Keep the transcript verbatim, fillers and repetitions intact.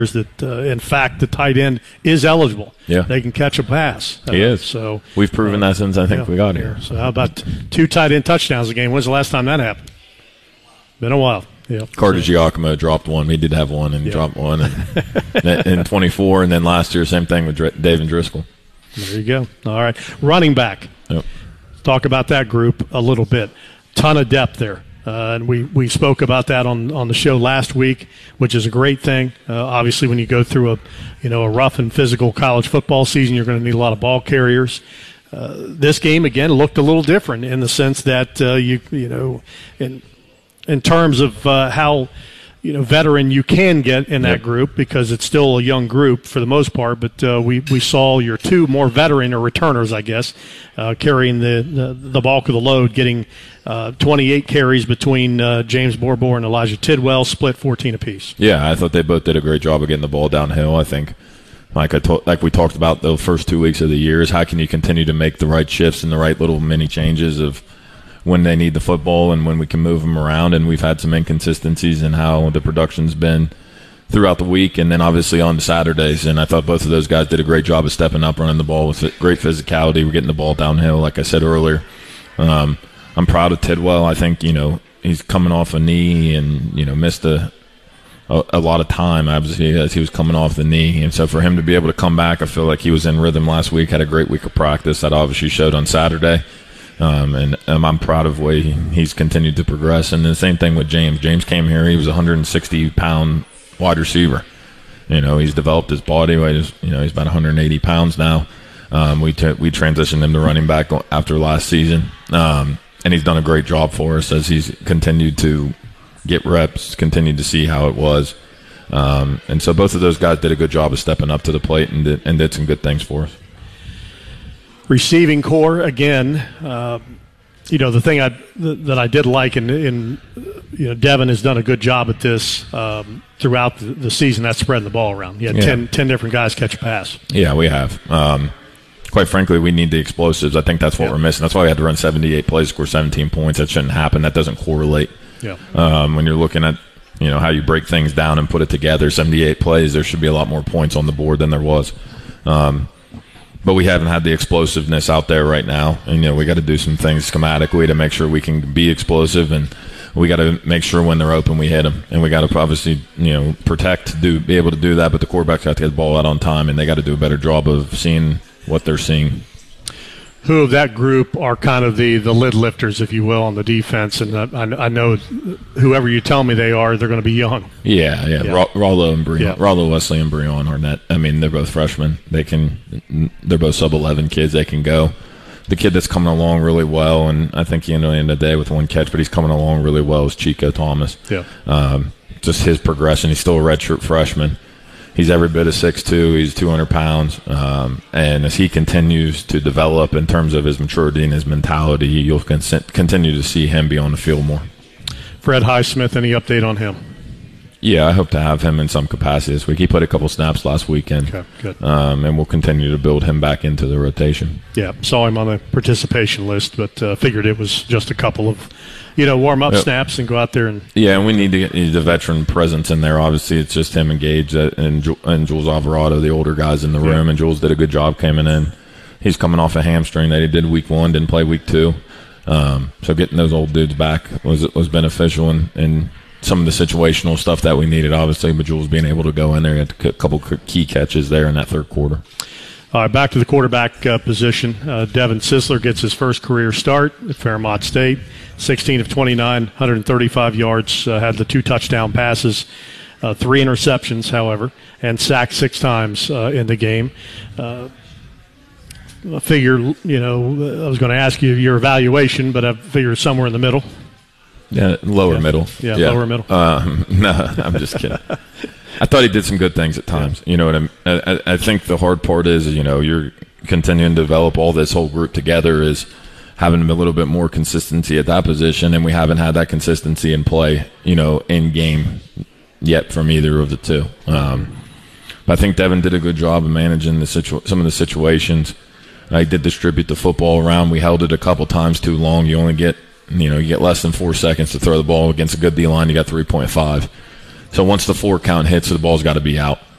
that, uh, in fact, the tight end is eligible. Yeah. They can catch a pass. Uh, he is. So we've proven uh, that since I think yeah, we got here. So how about two tight end touchdowns a game? When's the last time that happened? Been a while. Yeah. Carter Giacomo dropped one. He did have one and yeah. dropped one and, in twenty-four, and then last year, same thing with Dr- David Driscoll. There you go. All right. Running back. Yep. Talk about that group a little bit. Ton of depth there. Uh, and we, we spoke about that on, on the show last week, which is a great thing. Uh, obviously, when you go through a you know a rough and physical college football season, you're going to need a lot of ball carriers. Uh, this game again looked a little different in the sense that uh, you you know in in terms of uh, how you know veteran you can get in that yep. group, because it's still a young group for the most part. But uh, we we saw your two more veteran or returners, I guess, uh, carrying the, the the bulk of the load, getting uh, twenty-eight carries between uh, James Borbor and Elijah Tidwell, split fourteen apiece. Yeah, I thought they both did a great job of getting the ball downhill. I think, like I to- like we talked about the first two weeks of the year, is how can you continue to make the right shifts and the right little mini changes of when they need the football and when we can move them around. And we've had some inconsistencies in how the production's been throughout the week, and then obviously on Saturdays. And I thought both of those guys did a great job of stepping up, running the ball with great physicality. We're getting the ball downhill, like I said earlier. Um, I'm proud of Tidwell. I think, you know, he's coming off a knee and, you know, missed a, a, a lot of time, obviously, as he was coming off the knee. And so for him to be able to come back, I feel like he was in rhythm last week, had a great week of practice. That obviously showed on Saturday. Um, and um, I'm proud of the way he, he's continued to progress. And the same thing with James. James came here, he was a one hundred sixty pound wide receiver. You know, he's developed his body weight. Is, you know, he's about one hundred eighty pounds now. Um, we t- we transitioned him to running back after last season, um, and he's done a great job for us as he's continued to get reps, continued to see how it was. Um, and so both of those guys did a good job of stepping up to the plate and did, and did some good things for us. Receiving core again, uh, you know the thing I that I did like, and in, in you know Devin has done a good job at this um, throughout the, the season. That's spreading the ball around. He had yeah. ten, ten different guys catch a pass. Yeah, we have. Um, quite frankly, we need the explosives. I think that's what yeah. we're missing. That's why we had to run seventy-eight plays, score seventeen points. That shouldn't happen. That doesn't correlate. Yeah. Um, when you're looking at you know how you break things down and put it together, seventy-eight plays, there should be a lot more points on the board than there was. Um, But we haven't had the explosiveness out there right now. And, you know, we got to do some things schematically to make sure we can be explosive, and we got to make sure when they're open we hit them. And we got to obviously, you know, protect, do be able to do that. But the quarterbacks got to get the ball out on time, and they got to do a better job of seeing what they're seeing. Who of that group are kind of the, the lid lifters, if you will, on the defense? And I, I know whoever you tell me they are, they're going to be young. Yeah, yeah. yeah. Ra- Rollo and Breon, yeah. Rollo Wesley and Breon Arnett. I mean, they're both freshmen. They can. They're both sub eleven kids. They can go. The kid that's coming along really well, and I think he ended the end of the day with one catch, but he's coming along really well, is Chico Thomas. Yeah. Um, just his progression. He's still a redshirt freshman. He's every bit of six two. He's two hundred pounds. Um, and as he continues to develop in terms of his maturity and his mentality, you'll con- continue to see him be on the field more. Fred Highsmith, any update on him? Yeah, I hope to have him in some capacity this week. He played a couple snaps last weekend. Okay, good. Um, and we'll continue to build him back into the rotation. Yeah, saw him on the participation list, but uh, figured it was just a couple of, you know, warm-up yep. snaps and go out there and – Yeah, and we need to get the veteran presence in there. Obviously, it's just him engaged and, and Jules Alvarado, the older guys in the room, yeah. and Jules did a good job coming in. He's coming off a hamstring that he did week one, didn't play week two. Um, so getting those old dudes back was was beneficial, and, and some of the situational stuff that we needed, obviously, but Jules being able to go in there and get a couple key catches there in that third quarter. All right, back to the quarterback uh, position. Uh, Devin Sisler gets his first career start at Fairmont State. sixteen of twenty-nine, one hundred thirty-five yards, uh, had the two touchdown passes, uh, three interceptions, however, and sacked six times uh, in the game. Uh, I figure, you know, I was going to ask you your evaluation, but I figure somewhere in the middle. Yeah, lower yeah. middle. Yeah, yeah, lower middle. Um, no, I'm just kidding. I thought he did some good things at times. Yeah. You know what I mean? I, I think the hard part is, you know, you're continuing to develop all this whole group together is having a little bit more consistency at that position, and we haven't had that consistency in play, you know, in game yet from either of the two. Um, but I think Devin did a good job of managing the situ- some of the situations. I did distribute the football around. We held it a couple times too long. You only get, you know, you get less than four seconds to throw the ball against a good D line. You got three point five. So once the four count hits, the ball's got to be out.